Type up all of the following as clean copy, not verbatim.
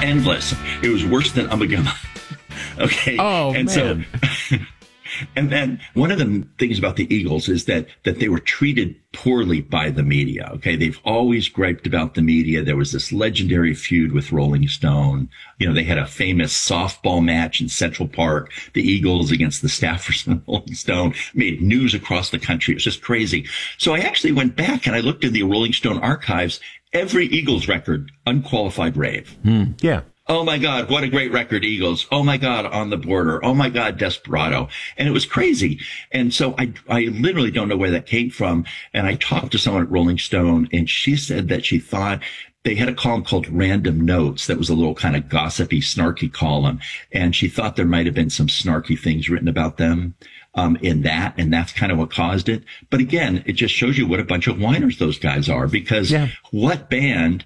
endless. It was worse than Ummagumma. Okay. Oh, and man. So, and then one of the things about the Eagles is that they were treated poorly by the media. Okay. They've always griped about the media. There was this legendary feud with Rolling Stone. You know, they had a famous softball match in Central Park. The Eagles against the staffers of Rolling Stone made news across the country. It was just crazy. So I actually went back and I looked in the Rolling Stone archives. Every Eagles record, unqualified rave. Yeah. Oh my God, what a great record, Eagles. Oh my God, On the Border. Oh my God, Desperado. And it was crazy. And so I literally don't know where that came from. And I talked to someone at Rolling Stone and she said that she thought they had a column called Random Notes that was a little kind of gossipy, snarky column. And she thought there might have been some snarky things written about them in that. And that's kind of what caused it. But again, it just shows you what a bunch of whiners those guys are, because what band,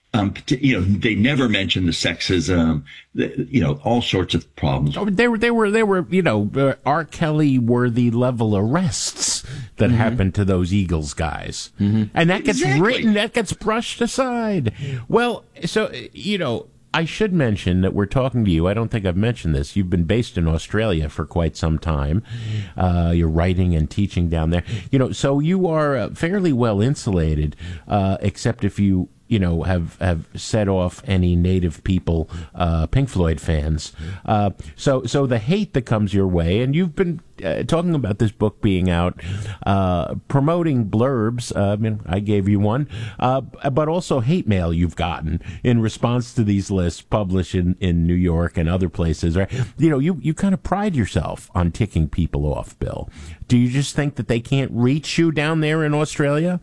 they never mentioned the sexism, all sorts of problems. Oh, they were, R. Kelly worthy level arrests that happened to those Eagles guys. And that gets written, that gets brushed aside. Well, so, I should mention that we're talking to you. I don't think I've mentioned this. You've been based in Australia for quite some time. You're writing and teaching down there. So you are fairly well insulated, except if you have set off any native people, Pink Floyd fans. So the hate that comes your way, and you've been talking about this book being out, promoting blurbs. I gave you one, but also hate mail you've gotten in response to these lists published in New York and other places. Right? You kind of pride yourself on ticking people off, Bill. Do you just think that they can't reach you down there in Australia?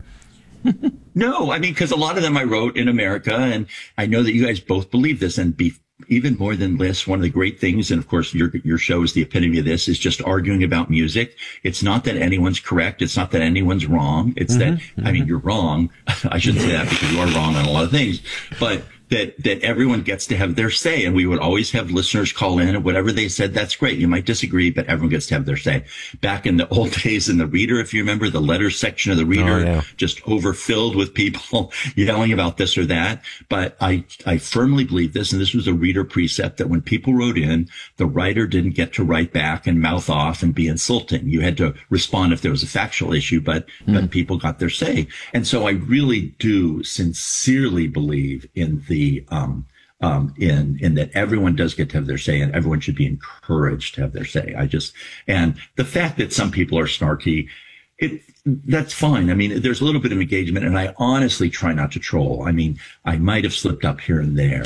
No, I mean, because a lot of them I wrote in America, and I know that you guys both believe this, and even more than lists, one of the great things, and of course your show is the epitome of this, is just arguing about music. It's not that anyone's correct. It's not that anyone's wrong. It's that, I mean, you're wrong. I shouldn't say that because you are wrong on a lot of things, but that everyone gets to have their say. And we would always have listeners call in, and whatever they said, that's great. You might disagree, but everyone gets to have their say. Back in the old days in the Reader, if you remember, the letters section of the Reader, just overfilled with people yelling about this or that. But I firmly believe this, and this was a Reader precept, that when people wrote in, the writer didn't get to write back and mouth off and be insulting. You had to respond if there was a factual issue, but people got their say. And so I really do sincerely believe in in that everyone does get to have their say, and everyone should be encouraged to have their say. And the fact that some people are snarky, that's fine. I mean, there's a little bit of engagement, and I honestly try not to troll. I mean, I might have slipped up here and there.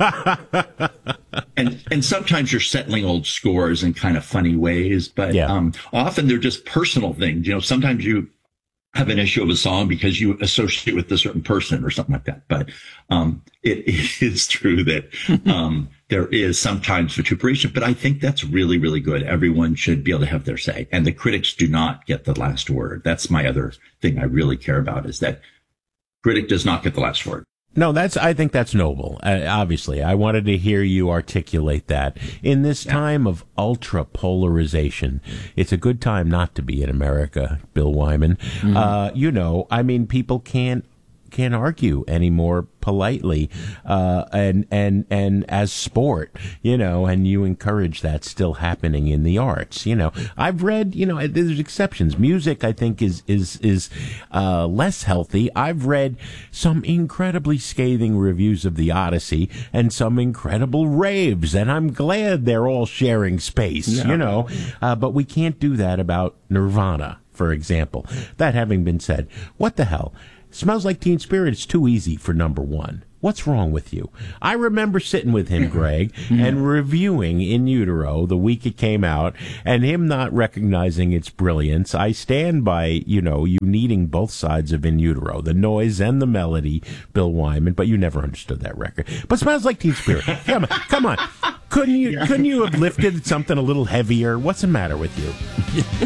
and sometimes you're settling old scores in kind of funny ways, but often they're just personal things. Sometimes you have an issue of a song because you associate with a certain person or something like that. But it is true that there is sometimes vituperation, but I think that's really, really good. Everyone should be able to have their say, and the critics do not get the last word. That's my other thing I really care about, is that critic does not get the last word. No, I think that's noble. Obviously, I wanted to hear you articulate that. In this time of ultra polarization, it's a good time not to be in America, Bill Wyman. I mean, people can't argue anymore politely, and as sport, and you encourage that still happening in the arts. I've read, there's exceptions. Music, I think, is less healthy. I've read some incredibly scathing reviews of the Odyssey and some incredible raves, and I'm glad they're all sharing space, but we can't do that about Nirvana, for example. That having been said, what the hell? Smells Like Teen Spirit is too easy for number one. What's wrong with you? I remember sitting with him, Greg, and reviewing In Utero the week it came out, and him not recognizing its brilliance. I stand by, you needing both sides of In Utero, the noise and the melody, Bill Wyman, but you never understood that record. But Smells Like Teen Spirit. Come on. Couldn't you have lifted something a little heavier? What's the matter with you?